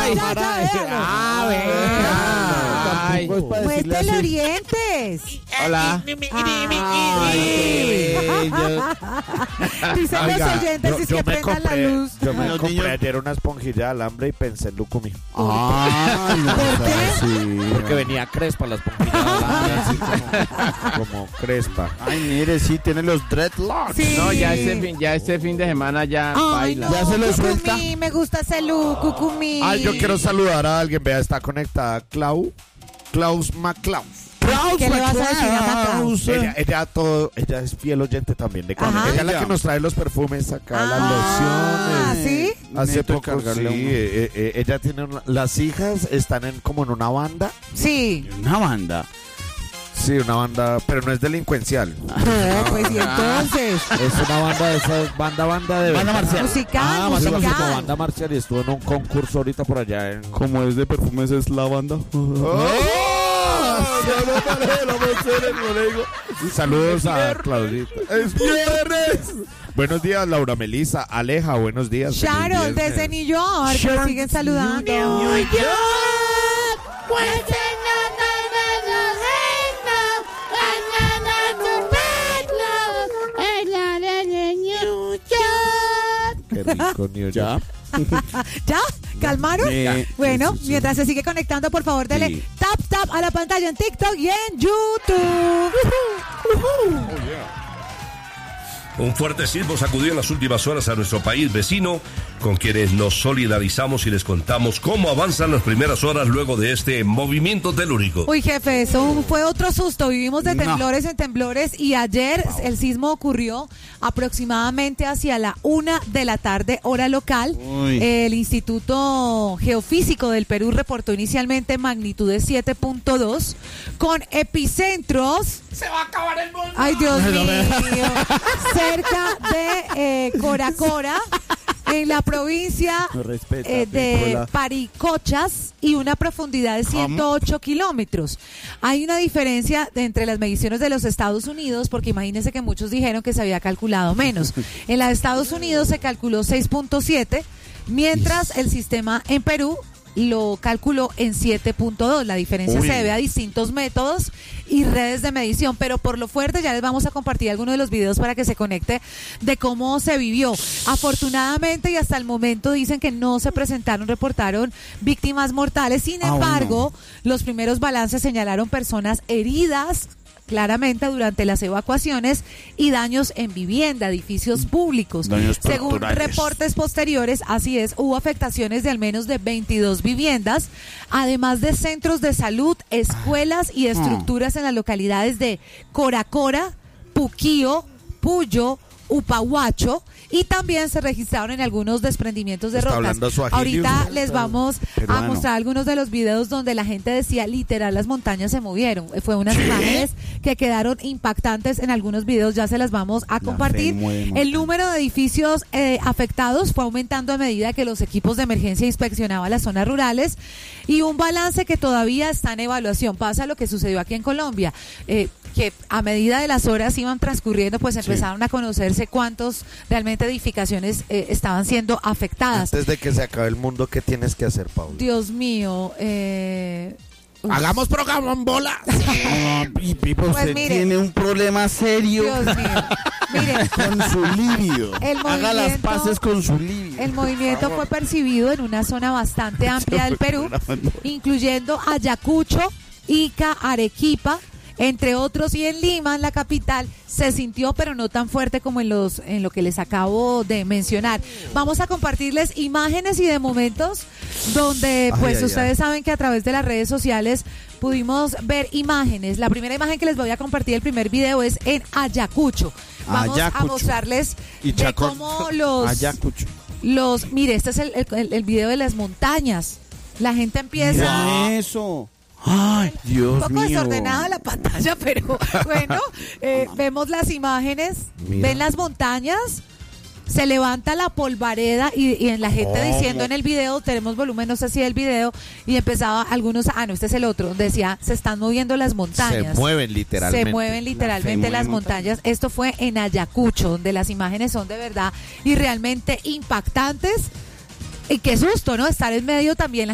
Muéstrale orientes. Hola. Dicen los oyentes es que prendan la luz. Yo me compré ayer una esponjilla de alambre y pensé en Lucumí. ¿Por qué? Sí, porque venía crespa la esponjilla de alambre, así como crespa. Ay, mire, sí, tiene los dreadlocks. Sí. No, ya este fin de semana ya baila. ¿Ya se lo suelta? Cucumí, me gusta ese look, Cucumí. Ay, yo quiero saludar a alguien. Vea, está conectada Klaus McClaus. ¿Qué le vas a decir a Maclaus? Ella es fiel oyente también de Cali. Ajá. Ella es la que nos trae los perfumes acá, las lociones. ¿Sí? Hace Neto poco, cargarle sí. Ella tiene las hijas están como en una banda. Sí. Una banda. Sí, una banda, pero no es delincuencial. No, pues y entonces. Es una banda de esas, banda de Banda verdad. marcial. Musical, Banda musical. banda marcial y estuvo en un concurso ahorita por allá en... Como es de perfumes, es la banda. Saludos a Claudita. ¡Es viernes! Buenos días, Laura Melissa. Aleja, buenos días. Sharon, desde New York, que nos siguen saludando. New York. Qué rico, New York. ¿Ya? ¿Calmaron? Bueno, sí. mientras se sigue conectando, por favor, dele Sí. tap a la pantalla en TikTok y en YouTube. Un fuerte sismo sacudió en las últimas horas a nuestro país vecino, con quienes nos solidarizamos y les contamos cómo avanzan las primeras horas luego de este movimiento telúrico. Uy, jefe, eso fue otro susto. Vivimos de temblores en temblores y ayer el sismo ocurrió aproximadamente hacia la 1 de la tarde, hora local. Uy. El Instituto Geofísico del Perú reportó inicialmente magnitudes 7.2 con epicentros. Se va a acabar el mundo. Ay, Dios mío. Cerca de Coracora, en la provincia No respeta, de Pícola. Paricochas, y una profundidad de 108 kilómetros. Hay una diferencia entre las mediciones de los Estados Unidos, porque imagínense que muchos dijeron que se había calculado menos. En la de Estados Unidos se calculó 6.7, mientras el sistema en Perú lo calculó en 7.2. La diferencia se debe a distintos métodos y redes de medición, pero por lo fuerte ya les vamos a compartir algunos de los videos para que se conecte de cómo se vivió. Afortunadamente y hasta el momento dicen que no se reportaron víctimas mortales. Sin embargo, los primeros balances señalaron personas heridas claramente durante las evacuaciones y daños en vivienda, edificios públicos. Daños Según estructurales. reportes posteriores, así es, hubo afectaciones de al menos de 22 viviendas, además de centros de salud, escuelas y estructuras en las localidades de Coracora, Puquío, Puyo, Upahuacho, y también se registraron en algunos desprendimientos de Está rocas. hablando Swahili, Ahorita usted. les vamos a Peruano. mostrar algunos de los videos donde la gente decía literal las montañas se movieron. Fue unas imágenes que quedaron impactantes en algunos videos, ya se las vamos a compartir. El número de edificios afectados fue aumentando a medida que los equipos de emergencia inspeccionaban las zonas rurales, y un balance que todavía está en evaluación. Pasa lo que sucedió aquí en Colombia, que a medida de las horas iban transcurriendo, pues empezaron a conocerse cuántos realmente edificaciones estaban siendo afectadas. Antes de que se acabe el mundo, ¿qué tienes que hacer, Pablo? Dios mío, Hagamos programa en bola. Y Pipo, Pues usted mire. tiene un problema serio Dios mío. Mire, con su libido. El Haga las movimiento- paces con su libido. el movimiento fue percibido en una zona bastante amplia del Perú, incluyendo Ayacucho, Ica, Arequipa, entre otros, y en Lima, en la capital, se sintió, pero no tan fuerte como en lo que les acabo de mencionar. Vamos a compartirles imágenes y de momentos donde, pues, ustedes saben que a través de las redes sociales pudimos ver imágenes. La primera imagen que les voy a compartir, el primer video, es en Ayacucho. Vamos a Ayacucho. mostrarles Y de Chacón. cómo Ayacucho. mire, este es el video de las montañas. La gente empieza... Mira eso. Ay, Dios Un poco mío. desordenada la pantalla, pero bueno, vemos las imágenes, Mira. ven las montañas, se levanta la polvareda y en la gente diciendo en el video, tenemos volumen, no sé si el video, y empezaba algunos, no, este es el otro, decía, se están moviendo las montañas. Se mueven literalmente. Se mueven literalmente las montañas. Esto fue en Ayacucho, donde las imágenes son de verdad y realmente impactantes. Y qué susto, ¿no? Estar en medio también.